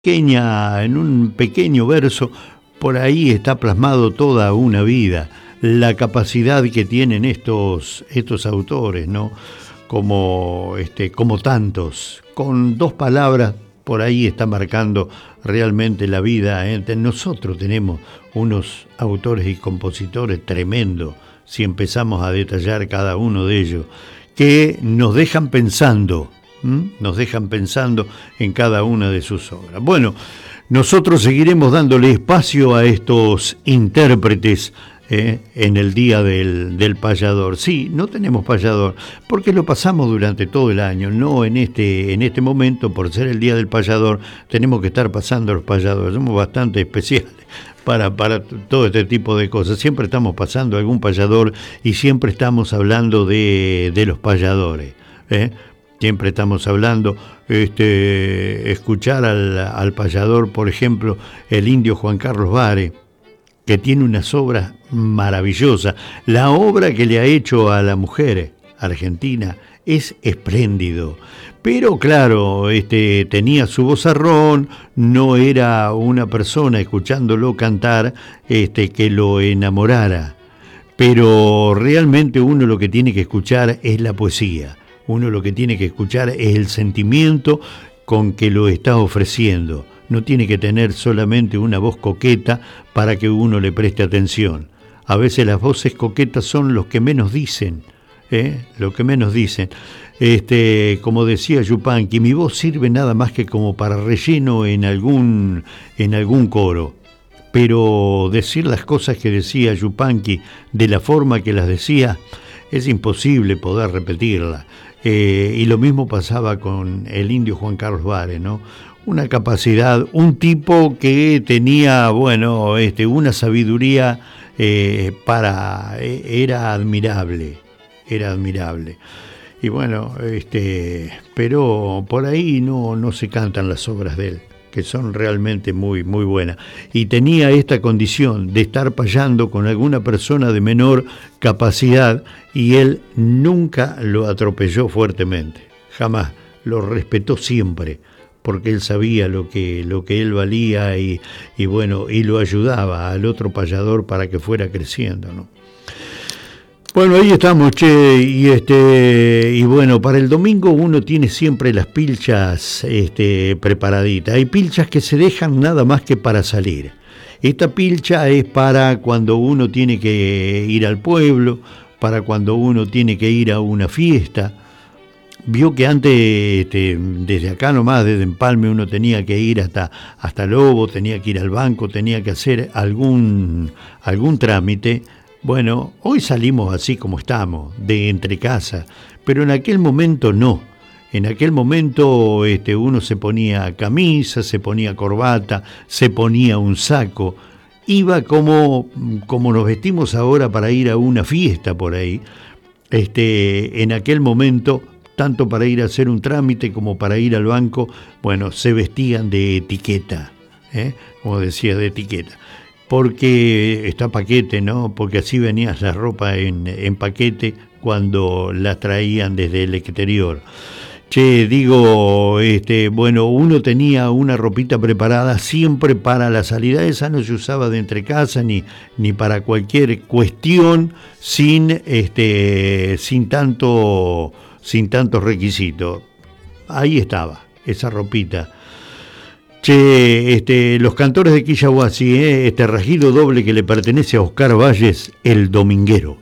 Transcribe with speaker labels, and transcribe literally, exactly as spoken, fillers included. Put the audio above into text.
Speaker 1: pequeña, en un pequeño verso, por ahí está plasmado toda una vida, la capacidad que tienen estos, estos autores, ¿no? Como, este, como tantos, con dos palabras, por ahí está marcando realmente la vida. ¿eh? Nosotros tenemos unos autores y compositores tremendos, si empezamos a detallar cada uno de ellos, que nos dejan pensando. ¿Mm? Nos dejan pensando en cada una de sus obras. Bueno, nosotros seguiremos dándole espacio a estos intérpretes eh, en el día del, del payador. Sí, no tenemos payador, porque lo pasamos durante todo el año, no en este, en este momento, por ser el día del payador, tenemos que estar pasando los payadores, somos bastante especiales para, para todo este tipo de cosas. Siempre estamos pasando algún payador y siempre estamos hablando de, de los payadores, ¿eh? Siempre estamos hablando, este, escuchar al, al payador, por ejemplo, el indio Juan Carlos Vare, que tiene unas obras maravillosas. La obra que le ha hecho a la mujer argentina es espléndido. Pero claro, este, tenía su vozarrón, no era una persona escuchándolo cantar este, que lo enamorara. Pero realmente uno lo que tiene que escuchar es la poesía. Uno lo que tiene que escuchar es el sentimiento con que lo está ofreciendo. No tiene que tener solamente una voz coqueta para que uno le preste atención. A veces las voces coquetas son los que menos dicen, ¿eh? Lo que menos dicen. Este, como decía Yupanqui, mi voz sirve nada más que como para relleno en algún, en algún coro. Pero decir las cosas que decía Yupanqui de la forma que las decía, es imposible poder repetirla. Eh, y lo mismo pasaba con el indio Juan Carlos Vare, ¿no? Una capacidad, un tipo que tenía, bueno, este, una sabiduría eh, para, eh, era admirable, era admirable. Y bueno, este, pero por ahí no, no se cantan las obras de él, que son realmente muy, muy buenas. Y tenía esta condición de estar payando con alguna persona de menor capacidad y él nunca lo atropelló fuertemente, jamás, lo respetó siempre, porque él sabía lo que, lo que él valía y, y bueno, y lo ayudaba al otro payador para que fuera creciendo, ¿no? Bueno, ahí estamos, che, y este, y bueno, para el domingo uno tiene siempre las pilchas este, preparaditas. Hay pilchas que se dejan nada más que para salir. Esta pilcha es para cuando uno tiene que ir al pueblo, para cuando uno tiene que ir a una fiesta. Vio que antes, este, desde acá nomás, desde Empalme, uno tenía que ir hasta, hasta Lobo, tenía que ir al banco, tenía que hacer algún, algún trámite. Bueno, hoy salimos así como estamos, de entre casa, pero en aquel momento no. En aquel momento este, uno se ponía camisa, se ponía corbata, se ponía un saco, iba como, como nos vestimos ahora para ir a una fiesta por ahí. Este, en aquel momento, tanto para ir a hacer un trámite como para ir al banco, bueno, se vestían de etiqueta, ¿eh? Como decía, de etiqueta. Porque está paquete, ¿no? Porque así venía la ropa en, en paquete cuando la traían desde el exterior. Che, digo, este, bueno, uno tenía una ropita preparada siempre para la salida. Esa no se usaba de entre casa ni, ni para cualquier cuestión sin, este, sin tanto, sin tantos requisitos. Ahí estaba, esa ropita. Che, este, los cantores de Quillahuasi, ¿eh? Este rajido doble que le pertenece a Oscar Valles, el dominguero.